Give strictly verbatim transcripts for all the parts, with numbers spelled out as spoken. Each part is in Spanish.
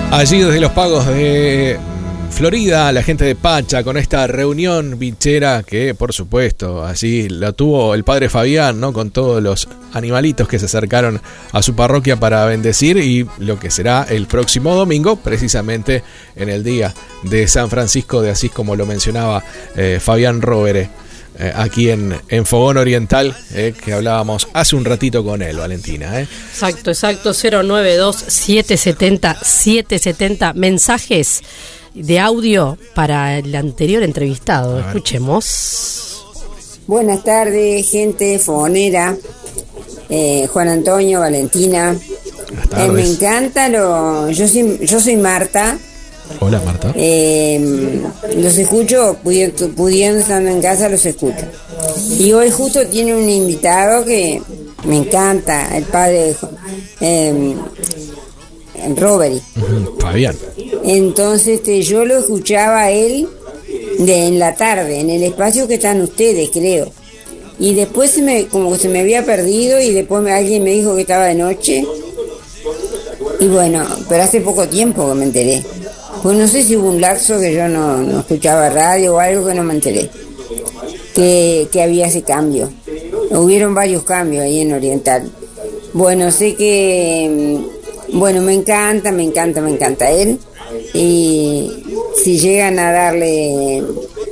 Allí desde los pagos de Florida, la gente de Pacha, con esta reunión bichera que, por supuesto, allí la tuvo el padre Fabián, ¿no? Con todos los animalitos que se acercaron a su parroquia para bendecir, y lo que será el próximo domingo, precisamente en el día de San Francisco de Asís, como lo mencionaba eh, Fabián Rovere. Eh, aquí en, en Fogón Oriental, eh, que hablábamos hace un ratito con él, Valentina. Eh. Exacto, exacto, cero nueve dos, siete siete cero, siete siete cero, mensajes de audio para el anterior entrevistado. Escuchemos. Buenas tardes, gente fogonera, eh, Juan Antonio, Valentina. Eh, me encanta lo... Yo soy, yo soy Marta. Hola, Marta. Eh, los escucho, pudiendo, pudiendo estar en casa, los escucho. Y hoy justo tiene un invitado que me encanta, el padre eh, Rovere. Uh-huh, Fabián. Entonces este, yo lo escuchaba a él de, en la tarde, en el espacio que están ustedes, creo. Y después se me, como que se me había perdido, y después me, alguien me dijo que estaba de noche. Y bueno, pero hace poco tiempo que me enteré. Pues no sé si hubo un lapso que yo no, no escuchaba radio o algo que no me enteré, que, que había ese cambio. Hubieron varios cambios ahí en Oriental. Bueno, sé que, bueno, me encanta, me encanta, me encanta él. Y si llegan a darle,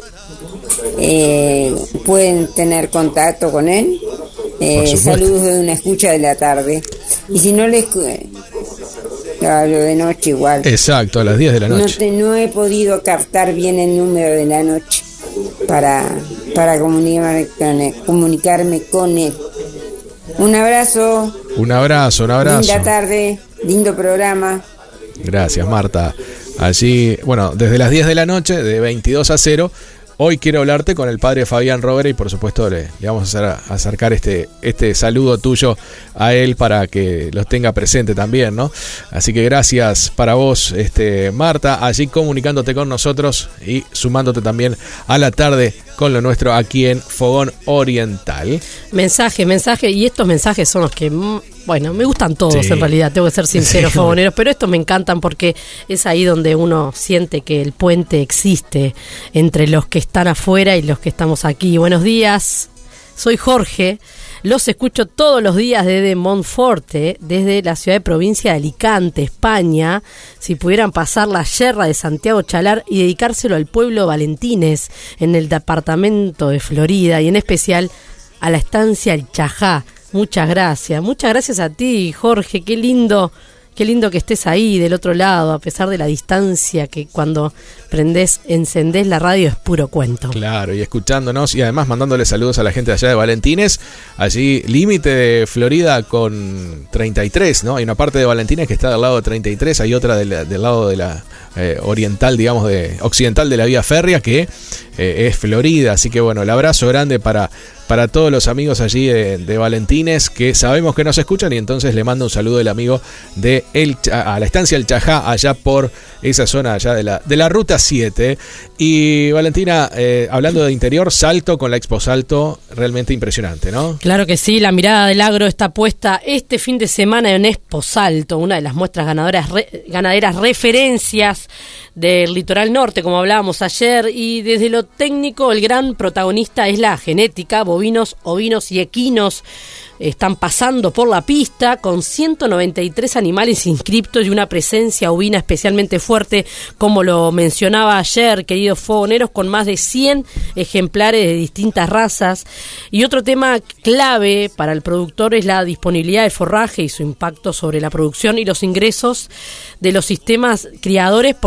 eh, pueden tener contacto con él. Eh, saludos de una escucha de la tarde. Y si no les... Hablo de noche igual. Exacto, a las diez de la noche. No, te, no he podido captar bien el número de la noche para, para comunicarme con él, comunicarme con él. Un abrazo. Un abrazo, un abrazo. Linda tarde, lindo programa. Gracias, Marta. Allí, bueno, desde las diez de la noche, de veintidós a cero, hoy quiero hablarte con el padre Fabián Rovere, y por supuesto le, le vamos a, hacer, a acercar este, este saludo tuyo a él para que los tenga presente también, ¿no? Así que gracias para vos, este, Marta, allí comunicándote con nosotros y sumándote también a la tarde con lo nuestro aquí en Fogón Oriental. Mensaje, mensaje, y estos mensajes son los que... Bueno, me gustan todos, sí. En realidad, tengo que ser sincero, sí. Fogoneros, pero estos me encantan porque es ahí donde uno siente que el puente existe entre los que están afuera y los que estamos aquí. Buenos días, soy Jorge, los escucho todos los días desde Monforte, desde la ciudad de provincia de Alicante, España. Si pudieran pasar la yerra de Santiago Chalar y dedicárselo al pueblo Valentines en el departamento de Florida, y en especial a la estancia El Chajá. Muchas gracias, muchas gracias a ti, Jorge, qué lindo, qué lindo que estés ahí del otro lado, a pesar de la distancia, que cuando prendés, encendés la radio es puro cuento. Claro, y escuchándonos, y además mandándole saludos a la gente de allá de Valentines, allí límite de Florida con treinta y tres, ¿no? Hay una parte de Valentines que está del lado de treinta y tres, hay otra del, del lado de la eh, oriental, digamos, de occidental de la vía férrea, que eh, es Florida, así que bueno, el abrazo grande para... para todos los amigos allí de, de Valentines, que sabemos que nos escuchan, y entonces le mando un saludo del amigo de el, a la estancia El Chajá, allá por esa zona allá de la, de la ruta siete. Y Valentina, eh, hablando de interior, Salto con la Expo Salto, realmente impresionante, ¿no? Claro que sí, la mirada del agro está puesta este fin de semana en Expo Salto, una de las muestras ganadoras, re, ganaderas referencias del litoral norte, como hablábamos ayer, y desde lo técnico el gran protagonista es la genética. Bovinos, ovinos y equinos están pasando por la pista con ciento noventa y tres animales inscriptos y una presencia ovina especialmente fuerte, como lo mencionaba ayer, queridos fogoneros, con más de cien ejemplares de distintas razas. Y otro tema clave para el productor es la disponibilidad del forraje y su impacto sobre la producción y los ingresos de los sistemas criadores,